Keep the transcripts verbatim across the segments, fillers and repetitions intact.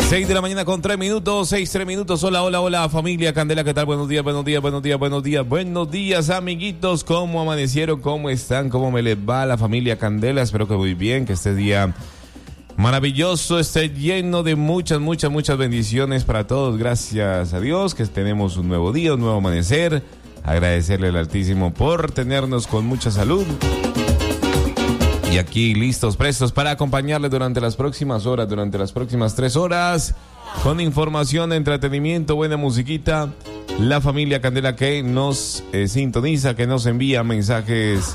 seis de la mañana con tres minutos, seis, tres minutos. Hola, hola, hola, familia Candela, ¿qué tal? Buenos días, buenos días, buenos días, buenos días, buenos días, amiguitos. ¿Cómo amanecieron? ¿Cómo están? ¿Cómo me les va la familia Candela? Espero que muy bien, que este día maravilloso esté lleno de muchas, muchas, muchas bendiciones para todos. Gracias a Dios que tenemos un nuevo día, un nuevo amanecer. Agradecerle al Altísimo por tenernos con mucha salud. Y aquí listos, prestos para acompañarles durante las próximas horas, durante las próximas tres horas, con información, entretenimiento, buena musiquita. La familia Candela que nos eh, sintoniza, que nos envía mensajes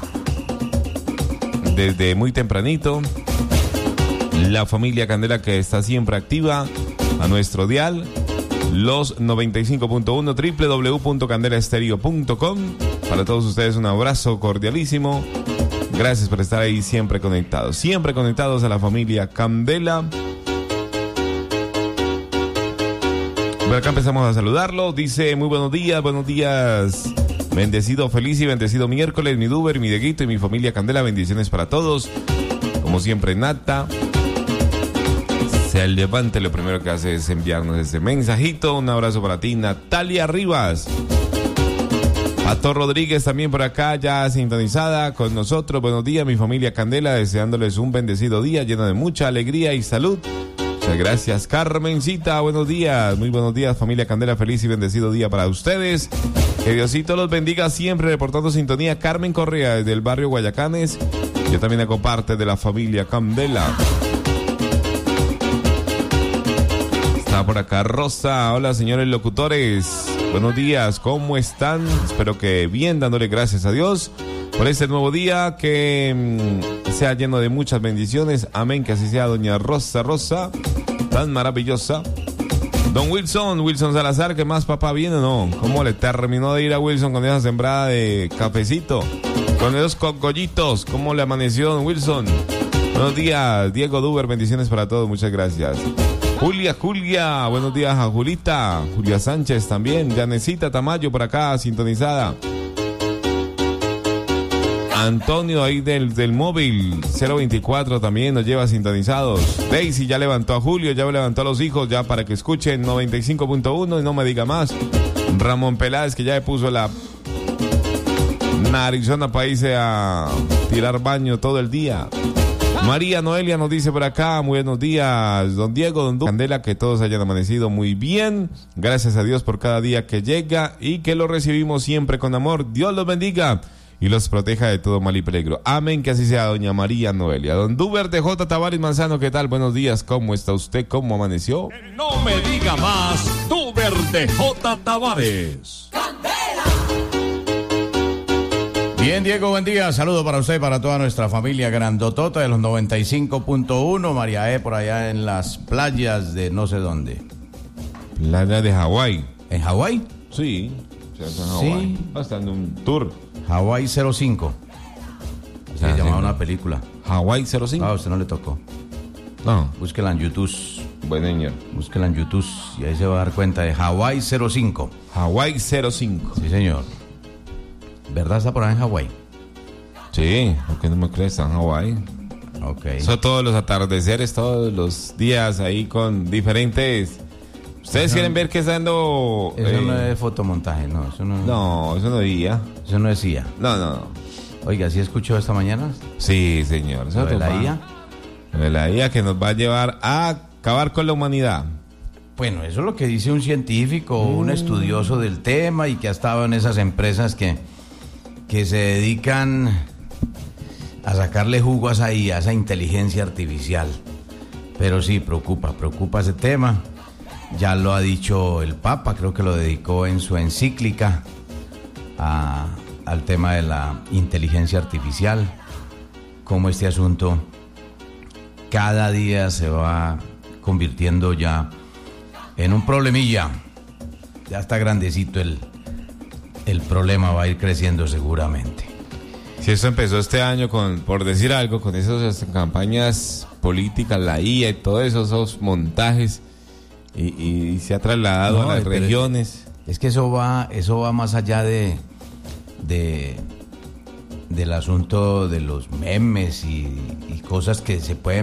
desde muy tempranito. La familia Candela que está siempre activa a nuestro dial, los noventa y cinco punto uno, doble u doble u doble u punto candela estéreo punto com. Para todos ustedes un abrazo cordialísimo. Gracias por estar ahí siempre conectados, siempre conectados a la familia Candela. Por acá empezamos a saludarlo. Dice, muy buenos días, buenos días. Bendecido, feliz y bendecido miércoles, mi Duber, mi Dieguito y mi familia Candela. Bendiciones para todos. Como siempre, Nata se levante, lo primero que hace es enviarnos este mensajito. Un abrazo para ti, Natalia Rivas. Pato Rodríguez también por acá, ya sintonizada con nosotros. Buenos días, mi familia Candela, deseándoles un bendecido día lleno de mucha alegría y salud. Muchas gracias, Carmencita. Buenos días, muy buenos días, familia Candela. Feliz y bendecido día para ustedes. Que Diosito los bendiga siempre, reportando sintonía. Carmen Correa, desde el barrio Guayacanes. Yo también hago parte de la familia Candela. Está por acá Rosa. Hola, señores locutores. Buenos días, ¿cómo están? Espero que bien, dándole gracias a Dios por este nuevo día, que mmm, sea lleno de muchas bendiciones. Amén, que así sea, doña Rosa Rosa, tan maravillosa. Don Wilson, Wilson Salazar, ¿qué más, papá? ¿Bien o no? ¿Cómo le terminó de ir a Wilson con esa sembrada de cafecito? Con esos cogollitos, ¿cómo le amaneció, don Wilson? Buenos días, Diego Duber, bendiciones para todos, muchas gracias. Julia, Julia, buenos días a Julita, Julia Sánchez también, Yanecita Tamayo por acá, sintonizada. Antonio ahí del, del móvil, cero veinticuatro también nos lleva sintonizados. Daisy ya levantó a Julio, ya levantó a los hijos, ya para que escuchen noventa y cinco punto uno y no me diga más. Ramón Peláez que ya le puso la narizona para irse a tirar baño todo el día. María Noelia nos dice por acá, buenos días, don Diego, don Du Candela, que todos hayan amanecido muy bien. Gracias a Dios por cada día que llega y que lo recibimos siempre con amor. Dios los bendiga y los proteja de todo mal y peligro. Amén, que así sea, doña María Noelia. Don Duber de J. Tavares Manzano, ¿qué tal? Buenos días, ¿cómo está usted? ¿Cómo amaneció? No me diga más, Duber de J. Tavares. ¡Candela! Bien, Diego, buen día. Saludo para usted y para toda nuestra familia grandotota de los noventa y cinco punto uno. María E. por allá en las playas de no sé dónde. Playa de Hawái. ¿En Hawái? Sí, o sea, en Hawái. Sí. Está en un tour. Hawái cero cinco. Se Ah, llamaba sí. una película. Hawái cero cinco. Ah, a usted no le tocó. No, Búsquela en YouTube. buen señor. Búsquela en YouTube y ahí se va a dar cuenta de Hawái cero cinco. Hawái cero cinco. Sí, señor. ¿Verdad está por ahí en Hawái? Sí, porque no me crees, está en Hawái. Ok. Son todos los atardeceres, todos los días ahí con diferentes. ¿Ustedes Eso- quieren ver qué está dando? Eso eh, no es fotomontaje, no. Eso no, No, eso no diría. Eso no es I A. No, no, no. Oiga, ¿sí escuchó esta mañana? Sí, señor. Eso ¿Lo de la toma. I A? Lo de la I A que nos va a llevar a acabar con la humanidad. Bueno, eso es lo que dice un científico, un estudioso del tema y que ha estado en esas empresas que, que se dedican a sacarle jugo a esa I A, a esa inteligencia artificial. Pero sí, preocupa, preocupa ese tema. Ya lo ha dicho el Papa, creo que lo dedicó en su encíclica a, al tema de la inteligencia artificial, cómo este asunto cada día se va convirtiendo ya en un problemilla. Ya está grandecito el, el problema, va a ir creciendo seguramente. Si eso empezó este año con, por decir algo, con esas campañas políticas, la I A y todos esos, esos montajes, y, y se ha trasladado No, a las pero regiones. Es que eso va, eso va más allá de, de del asunto de los memes y, y cosas que se pueden